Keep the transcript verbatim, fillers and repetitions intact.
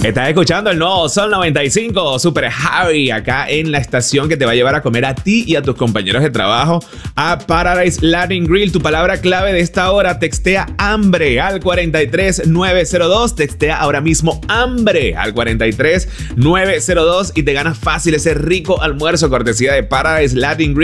Estás escuchando el nuevo Sol noventa y cinco, Super Javi, acá en la estación que te va a llevar a comer a ti y a tus compañeros de trabajo a Paradise Latin Grill. Tu palabra clave de esta hora, textea hambre al cuarenta y tres nueve cero dos. Textea ahora mismo hambre al cuarenta y tres nueve cero dos y te ganas fácil ese rico almuerzo cortesía de Paradise Latin Grill.